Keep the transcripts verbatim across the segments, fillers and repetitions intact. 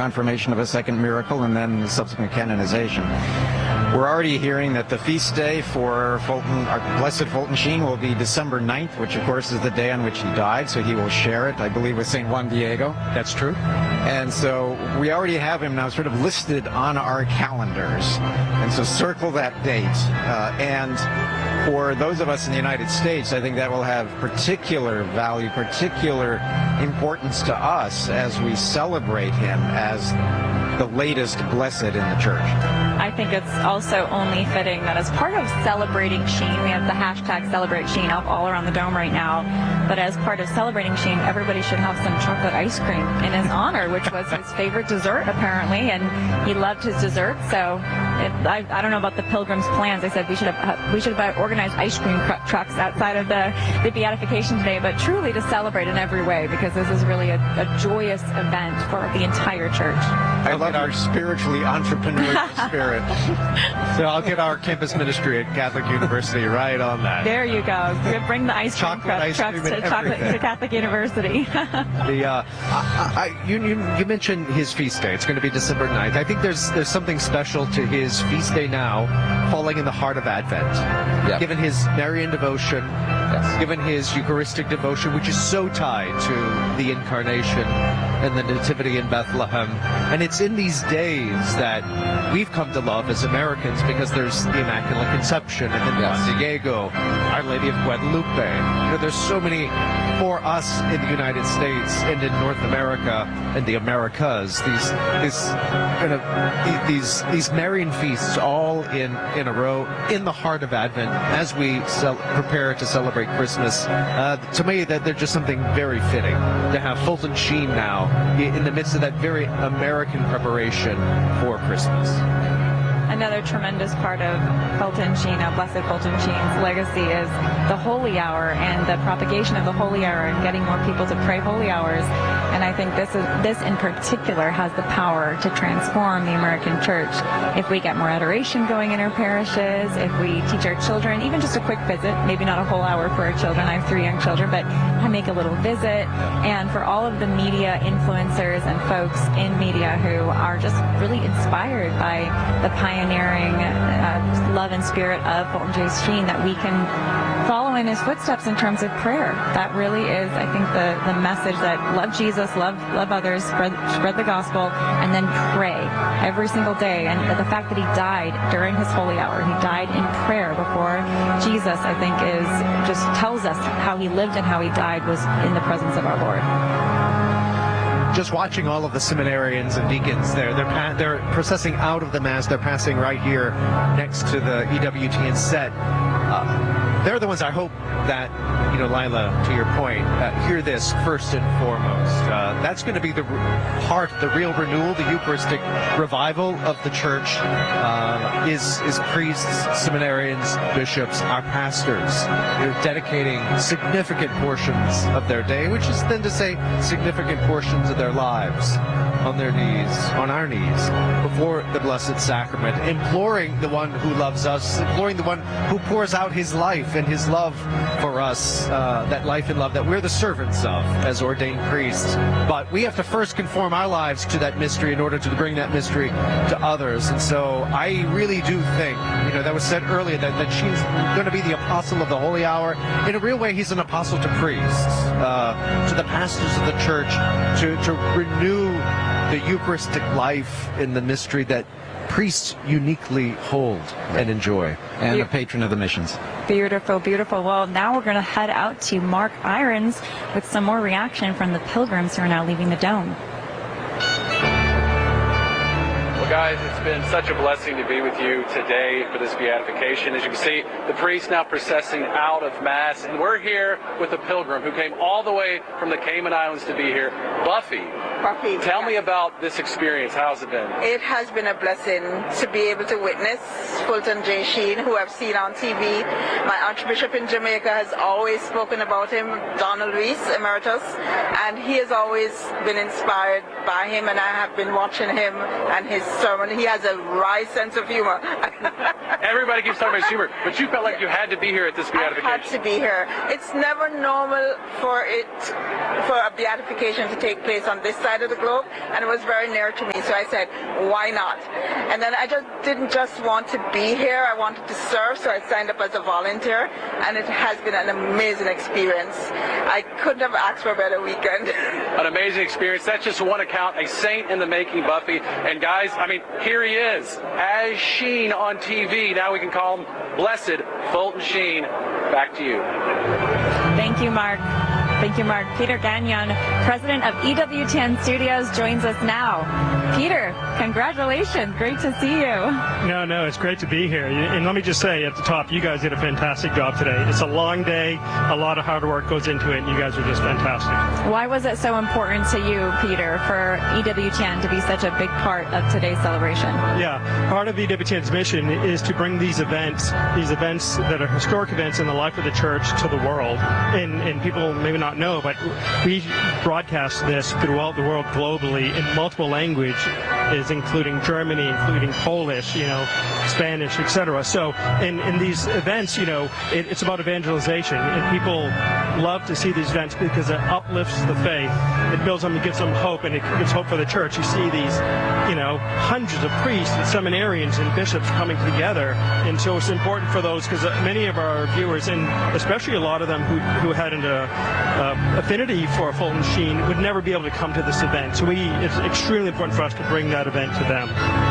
confirmation of a second miracle, and then the subsequent canonization. We're already hearing that the feast day for Fulton, our Blessed Fulton Sheen, will be December ninth, which of course is the day on which he died, so he will share it, I believe, with Saint Juan Diego. That's true. And so we already have him now sort of listed on our calendars. And so circle that date. Uh, and for those of us in the United States, I think that will have particular value, particular importance to us as we celebrate him as the latest blessed in the church. I think it's also only fitting that as part of celebrating Sheen, we have the hashtag Celebrate Sheen up all around the dome right now, but as part of celebrating Sheen, everybody should have some chocolate ice cream in his honor, which was his favorite dessert apparently, and he loved his dessert. So it, I, I don't know about the Pilgrims' plans. I said we should have we should have organized ice cream trucks outside of the, the beatification today, but truly to celebrate in every way, because this is really a, a joyous event for the entire church. I love our spiritually entrepreneurial spirit. So I'll get our campus ministry at Catholic University right on that. There you go. Bring the ice cream Chocolate ice trucks cream to, chocolate, to Catholic University. the uh, I, I, you, you you mentioned his feast day. It's going to be December ninth. I think there's there's something special to his feast day now, falling in the heart of Advent. Yep. Given his Marian devotion, Yes. given his Eucharistic devotion, which is so tied to the Incarnation and the Nativity in Bethlehem. And it's in these days that we've come to love as Americans, because there's the Immaculate Conception, and then Yes. Juan Diego, Our Lady of Guadalupe. You know, there's so many for us in the United States and in North America and the Americas. These these kind of these these Marian feasts all in in a row in the heart of Advent as we cel- prepare to celebrate Christmas. Uh, to me, that they're just something very fitting to have Fulton Sheen now in the midst of that very American preparation for Christmas. Another tremendous part of Fulton Sheen, uh, Blessed Fulton Sheen's legacy, is the Holy Hour and the propagation of the Holy Hour and getting more people to pray Holy Hours. And I think this is this in particular has the power to transform the American church. If we get more adoration going in our parishes, if we teach our children, even just a quick visit, maybe not a whole hour for our children, I have three young children, but I make a little visit. And for all of the media influencers and folks in media who are just really inspired by the pioneering uh, love and spirit of Fulton J. Sheen, that we can follow in his footsteps in terms of prayer. That really is, I think, the, the message that love Jesus, love love others, spread, spread the gospel, and then pray every single day. And the fact that he died during his holy hour, he died in prayer before Jesus, I think, is just tells us how he lived and how he died was in the presence of our Lord. Just watching all of the seminarians and deacons there, they're pa- they're processing out of the Mass. They're passing right here next to the E W T N set. Uh, they're the ones I hope that, you know, Lila, to your point, uh, hear this first and foremost. Uh, that's going to be the heart, the real renewal, the Eucharistic revival of the church uh, is is priests, seminarians, bishops, our pastors. They're dedicating significant portions of their day, which is then to say significant portions of their lives, on their knees, on our knees, before the Blessed Sacrament, imploring the one who loves us, imploring the one who pours out his life and his love for us, uh, that life and love that we're the servants of as ordained priests. But we have to first conform our lives to that mystery in order to bring that mystery to others. And so I really do think, you know, that was said earlier, that, that she's going to be the apostle of the Holy Hour. In a real way, he's an apostle to priests, uh, to the pastors of the church, to, to renew the Eucharistic life in the mystery that priests uniquely hold and enjoy. And a patron of the missions. Beautiful, beautiful. Well, now we're going to head out to Mark Irons with some more reaction from the pilgrims who are now leaving the dome. Well, guys, it's been such a blessing to be with you today for this beatification. As you can see, the priest now processing out of Mass, and we're here with a pilgrim who came all the way from the Cayman Islands to be here. Buffy, Buffy, tell yes. me about this experience. How's it been? It has been a blessing to be able to witness Fulton J. Sheen, who I've seen on T V. My Archbishop in Jamaica has always spoken about him, Donald Reese, Emeritus, and he has always been inspired by him, and I have been watching him and his sermon. He has a wry sense of humor. Everybody keeps talking about humor, but you felt like you had to be here at this beatification. I had to be here. It's never normal for it, for a beatification to take place on this side of the globe, and it was very near to me, so I said, why not? And then I just didn't just want to be here, I wanted to serve, so I signed up as a volunteer, and it has been an amazing experience. I couldn't have asked for a better weekend. An amazing experience. That's just one account, a saint in the making, Buffy. And guys, I mean, here he is, as Sheen on T V. Now we can call him Blessed Fulton Sheen. Back to you. Thank you, Mark. Thank you, Mark. Peter Gagnon, president of E W T N Studios, joins us now. Peter, congratulations. Great to see you. No, no, it's great to be here. And let me just say at the top, you guys did a fantastic job today. It's a long day. A lot of hard work goes into it, and you guys are just fantastic. Why was it so important to you, Peter, for E W T N to be such a big part of today's celebration? Yeah, part of E W T N's mission is to bring these events, these events that are historic events in the life of the church to the world. And, and people maybe not know, but we broadcast this throughout the world globally in multiple languages, including Germany, including Polish, you know, Spanish, et cetera. So in, in these events, you know, it, it's about evangelization, and people love to see these events because it uplifts the faith. It builds them, it gives them hope, and it gives hope for the church. You see these, you know, hundreds of priests and seminarians and bishops coming together, and so it's important for those, because many of our viewers, and especially a lot of them who, who had an uh, uh, affinity for Fulton Sheen, would never be able to come to this event. So we, it's extremely important for us to bring that event to them.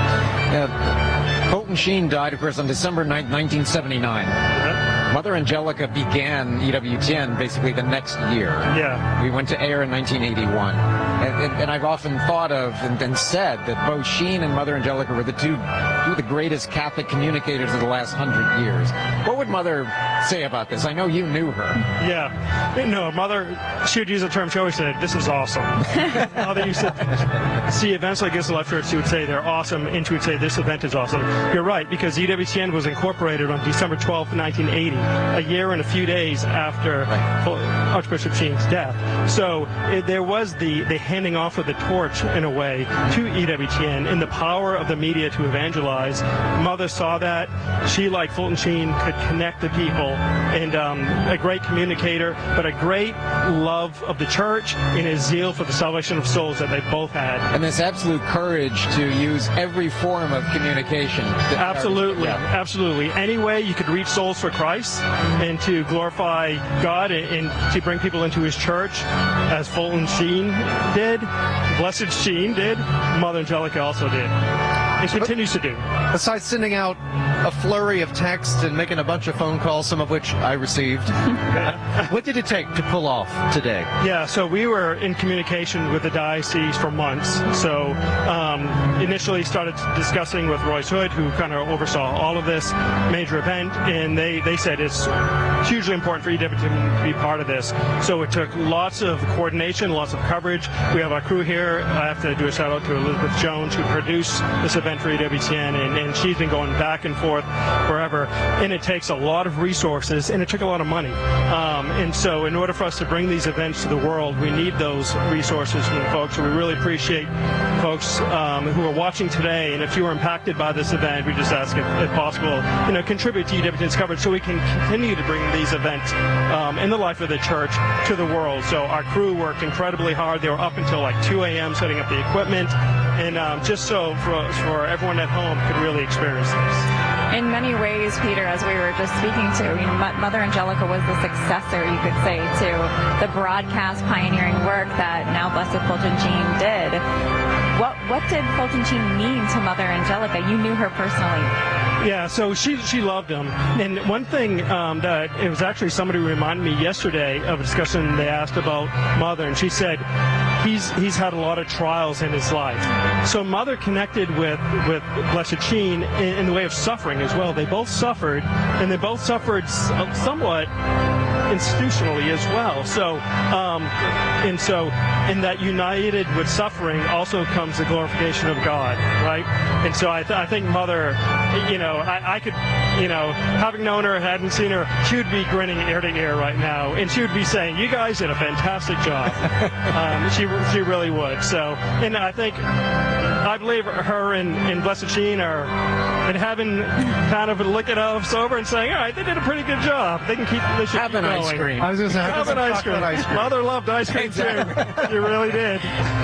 Yeah, Fulton Sheen died, of course, on December ninth, nineteen seventy-nine. Yeah. Mother Angelica began E W T N basically the next year. Yeah. We went to air in nineteen eighty-one. And, and, and I've often thought of and, and said that both Sheen and Mother Angelica were the two, two of the greatest Catholic communicators of the last hundred years. What would Mother say about this? I know you knew her. Yeah. No, Mother, she would use the term, she always said, this is awesome. Mother used to see events like this in Left Church, she would say they're awesome, and she would say this event is awesome. You're right, because E W T N was incorporated on December twelfth, nineteen eighty, a year and a few days after right. Archbishop Sheen's death. So it, there was the, the handing off of the torch, in a way, to E W T N, and the power of the media to evangelize. Mother saw that. She, like Fulton Sheen, could connect the people, and um, a great communicator, but a great love of the church and a zeal for the salvation of souls that they both had. And this absolute courage to use every form of communication. Absolutely, yeah. absolutely. Any way you could reach souls for Christ and to glorify God and, and to bring people into his church, as Fulton Sheen did, Blessed Sheen did, Mother Angelica also did. It continues to do. Besides sending out a flurry of text and making a bunch of phone calls, some of which I received, what did it take to pull off today? Yeah, so we were in communication with the diocese for months. So um, initially started discussing with Royce Hood, who kind of oversaw all of this major event, and they, they said it's hugely important for E W T N to be part of this. So it took lots of coordination, lots of coverage. We have our crew here. I have to do a shout out to Elizabeth Jones, who produced this event for E W T N, and, and she's been going back and forth forever. And it takes a lot of resources, and it took a lot of money. Um, and so in order for us to bring these events to the world, we need those resources from the folks. So we really appreciate folks um, who are watching today, and if you were impacted by this event, we just ask if, if possible, you know, contribute to E W T N's coverage so we can continue to bring these events um, in the life of the church to the world. So our crew worked incredibly hard. They were up until like two a m setting up the equipment, and um, just so for, for everyone at home could really experience this. In many ways, Peter, as we were just speaking to, you know, Mother Angelica was the successor, you could say, to the broadcast pioneering work that now Blessed Fulton Sheen did. What what did Fulton Sheen mean to Mother Angelica? You knew her personally. Yeah, so she she loved him. And one thing um, that it was actually somebody who reminded me yesterday of a discussion they asked about Mother, and she said he's he's had a lot of trials in his life. So Mother connected with with Blessed Sheen in, in the way of suffering as well. They both suffered, and they both suffered somewhat institutionally as well. So, um, and so, in that united with suffering also comes the glorification of God, right? And so, I, th- I think Mother, you know, I, I could, you know, having known her, hadn't seen her, she would be grinning ear to ear right now, and she would be saying, "You guys did a fantastic job." um, she she really would. So, and I think I I believe her and, and Blessed Sheen are in heaven, kind of licking off over and saying, all right, they did a pretty good job. They can keep they should Have keep an going. ice cream. I was going to say, Have an ice cream. ice cream. Mother loved ice cream too. You really did.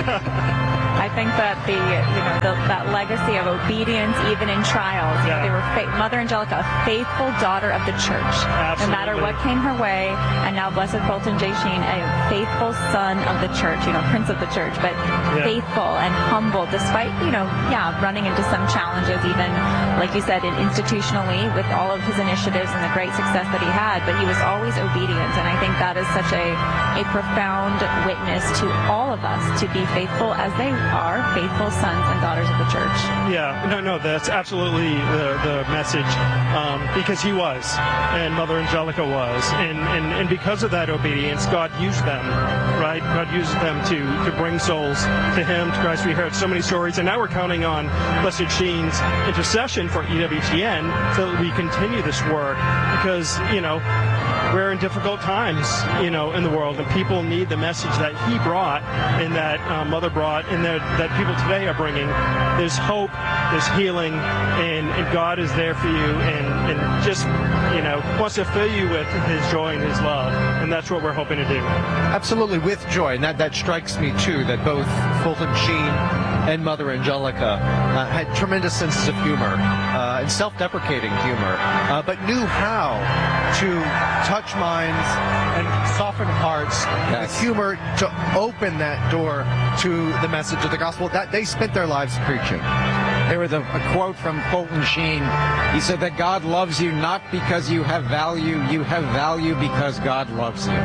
I think that the you know the, that legacy of obedience, even in trials, you know, Yeah. they were fa- Mother Angelica, a faithful daughter of the church, Absolutely. no matter what came her way, and now Blessed Fulton J. Sheen, a faithful son of the church, you know, Prince of the Church, but Yeah. faithful and humble, despite you know, yeah, running into some challenges, even like you said, in institutionally with all of his initiatives and the great success that he had, but he was always obedient, and I think that is such a a profound witness to all of us to be faithful as they are faithful sons and daughters of the church. Yeah, no, no, that's absolutely the, the message, um, because he was, and Mother Angelica was, and, and, and because of that obedience, God used them, right? God used them to, to bring souls to Him, to Christ. We heard so many stories, and now we're counting on Blessed Sheen's intercession for E W T N so that we continue this work, because, you know, we're in difficult times, you know, in the world, and people need the message that he brought and that uh, Mother brought and that, that people today are bringing. There's hope, there's healing, and, and God is there for you and, and just, you know, wants to fill you with His joy and His love, and that's what we're hoping to do. Absolutely, with joy, and that, that strikes me too, that both Fulton Sheen and Mother Angelica uh, had tremendous senses of humor uh, and self-deprecating humor, uh, but knew how to touch minds and soften hearts Yes. with humor to open that door to the message of the gospel that they spent their lives preaching. There was a, a quote from Fulton Sheen. He said that God loves you not because you have value, you have value because God loves you.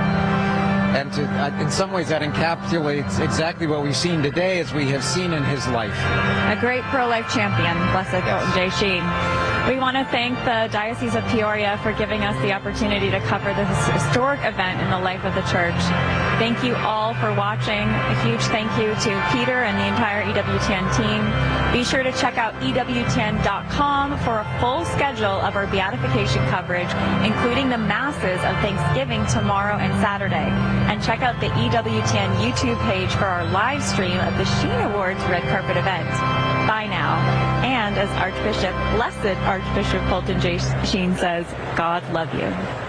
And to, uh, in some ways that encapsulates exactly what we've seen today as we have seen in his life. A great pro-life champion, Blessed Fulton J. Sheen. We want to thank the Diocese of Peoria for giving us the opportunity to cover this historic event in the life of the church. Thank you all for watching. A huge thank you to Peter and the entire E W T N team. Be sure to check out E W T N dot com for a full schedule of our beatification coverage, including the masses of Thanksgiving tomorrow and Saturday. And check out the E W T N YouTube page for our live stream of the Sheen Awards Red Carpet event. Bye now. And as Archbishop, Blessed Archbishop Fulton J. Sheen says, God love you.